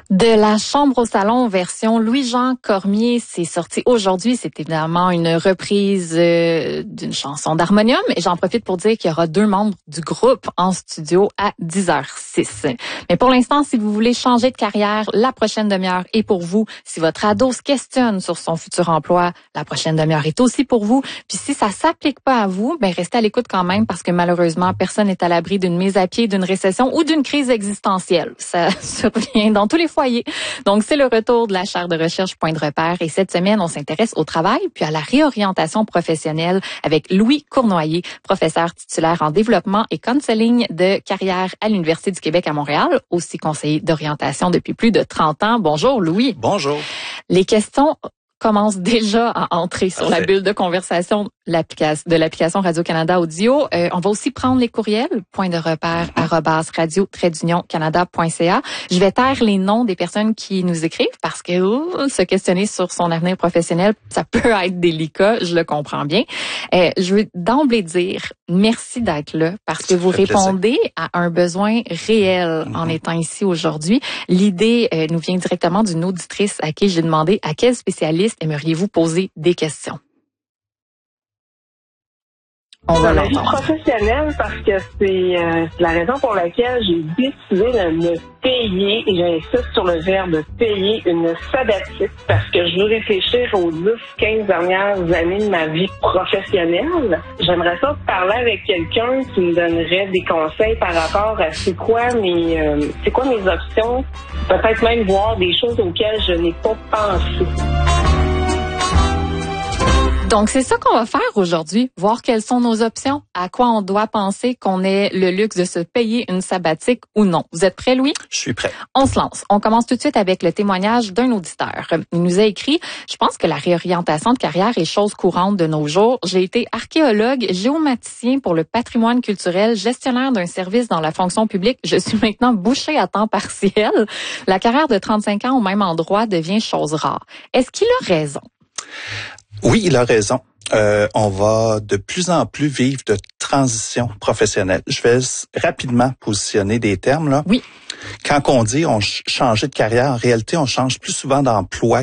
De la chambre au salon version Louis-Jean Cormier, c'est sorti aujourd'hui. C'est évidemment une reprise d'une chanson d'harmonium. Et j'en profite pour dire qu'il y aura 2 membres du groupe en studio à 10h06. Mais pour l'instant, si vous voulez changer de carrière, la prochaine demi-heure est pour vous. Si votre ado se questionne sur son futur emploi, la prochaine demi-heure est aussi pour vous. Puis si ça s'applique pas à vous, ben restez à l'écoute quand même parce que malheureusement, personne n'est à l'abri d'une mise à pied, d'une récession ou d'une crise existentielle. Ça survient dans tous les foyers. Donc, c'est le retour de la chaire de recherche Point de repère. Et cette semaine, on s'intéresse au travail puis à la réorientation professionnelle avec Louis Cournoyer, professeur titulaire en développement et counseling de carrière à l'Université du Québec à Montréal, aussi conseiller d'orientation depuis plus de 30 ans. Bonjour, Louis. Bonjour. Les questions commence déjà à entrer sur la bulle de conversation de l'application Radio-Canada Audio. On va aussi prendre les courriels, point de repère, @radio-canada.ca. Je vais taire les noms des personnes qui nous écrivent parce que se questionner sur son avenir professionnel, ça peut être délicat, je le comprends bien. Je veux d'emblée dire merci d'être là parce que vous répondez à un besoin réel en étant ici aujourd'hui. L'idée nous vient directement d'une auditrice à qui j'ai demandé à quel spécialiste aimeriez-vous poser des questions? Dans la vie professionnelle, parce que c'est la raison pour laquelle j'ai décidé de me payer, et j'insiste sur le verbe payer, une sabbatique, parce que je veux réfléchir aux 10-15 dernières années de ma vie professionnelle. J'aimerais ça parler avec quelqu'un qui me donnerait des conseils par rapport à c'est quoi mes options, peut-être même voir des choses auxquelles je n'ai pas pensé. Donc, c'est ça qu'on va faire aujourd'hui, voir quelles sont nos options, à quoi on doit penser qu'on ait le luxe de se payer une sabbatique ou non. Vous êtes prêts, Louis? Je suis prêt. On se lance. On commence tout de suite avec le témoignage d'un auditeur. Il nous a écrit « Je pense que la réorientation de carrière est chose courante de nos jours. J'ai été archéologue, géomaticien pour le patrimoine culturel, gestionnaire d'un service dans la fonction publique. Je suis maintenant boucher à temps partiel. La carrière de 35 ans au même endroit devient chose rare. Est-ce qu'il a raison? » Oui, il a raison. On va de plus en plus vivre de transition professionnelle. Je vais rapidement positionner des termes là. Oui. Quand on dit on change de carrière, en réalité, on change plus souvent d'emploi